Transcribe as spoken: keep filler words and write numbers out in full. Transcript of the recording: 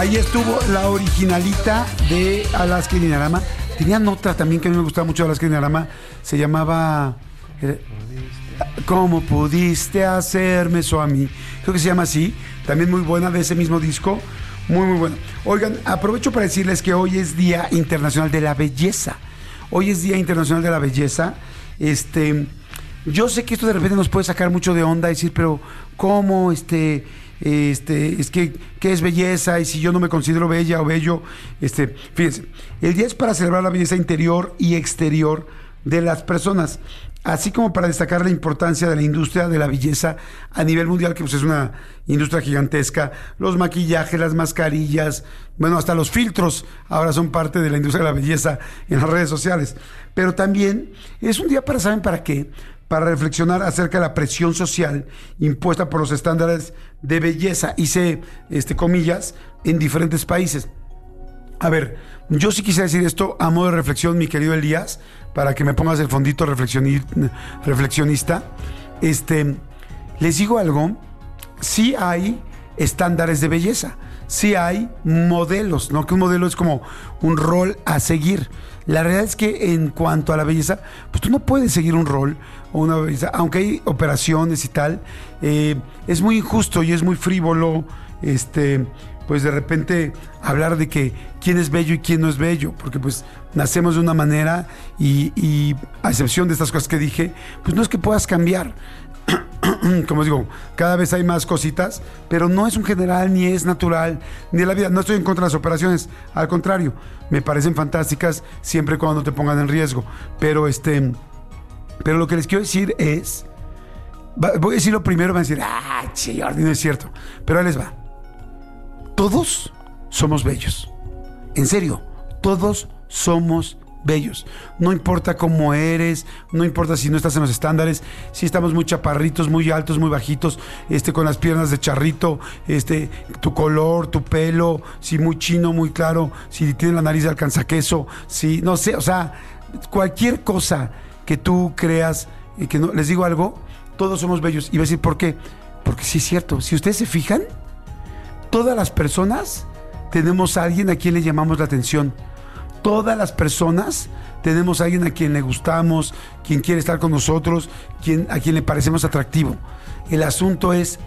Ahí estuvo la originalita de Alaska y Dinarama. Tenían otra también que a mí me gustaba mucho de Alaska y Dinarama. Se llamaba... Eh, ¿Cómo pudiste hacerme eso a mí? Creo que se llama así. También muy buena, de ese mismo disco. Muy, muy buena. Oigan, aprovecho para decirles que hoy es Día Internacional de la Belleza. Hoy es Día Internacional de la Belleza. Este, yo sé que esto de repente nos puede sacar mucho de onda y decir, pero ¿cómo? Este, este, es que, ¿qué es belleza? Y si yo no me considero bella o bello, este, fíjense, el día es para celebrar la belleza interior y exterior de las personas, así como para destacar la importancia de la industria de la belleza a nivel mundial, que pues es una industria gigantesca. Los maquillajes, las mascarillas, bueno, hasta los filtros ahora son parte de la industria de la belleza en las redes sociales. Pero también es un día para, ¿saben para qué? Para reflexionar acerca de la presión social impuesta por los estándares de belleza, hice este, comillas, en diferentes países. A ver, yo sí quisiera decir esto a modo de reflexión, mi querido Elías, para que me pongas el fondito reflexioni- reflexionista. Este, les digo algo, sí hay estándares de belleza, sí hay modelos, ¿no? Que un modelo es como un rol a seguir. La realidad es que en cuanto a la belleza, pues tú no puedes seguir un rol o una belleza, aunque hay operaciones y tal, eh, es muy injusto y es muy frívolo, este... pues de repente hablar de que quién es bello y quién no es bello, porque pues nacemos de una manera y, y a excepción de estas cosas que dije, pues no es que puedas cambiar. Como digo, cada vez hay más cositas, pero no es un general, ni es natural, ni de la vida. No estoy en contra de las operaciones, al contrario, me parecen fantásticas siempre y cuando no te pongan en riesgo. Pero este, pero lo que les quiero decir es, voy a decir lo primero, van a decir, ah, sí, Jordi, no es cierto, pero ahí les va. Todos somos bellos. En serio, todos somos bellos. No importa cómo eres, no importa si no estás en los estándares, si estamos muy chaparritos, muy altos, muy bajitos, este, con las piernas de charrito, este, tu color, tu pelo, si muy chino, muy claro, si tienes la nariz de alcanzaqueso, si, no sé, o sea, cualquier cosa que tú creas, y que no, les digo algo, todos somos bellos. Y voy a decir, ¿por qué? Porque sí es cierto. Si ustedes se fijan, todas las personas tenemos a alguien a quien le llamamos la atención. Todas las personas tenemos a alguien a quien le gustamos, quien quiere estar con nosotros, quien, a quien le parecemos atractivo. El asunto es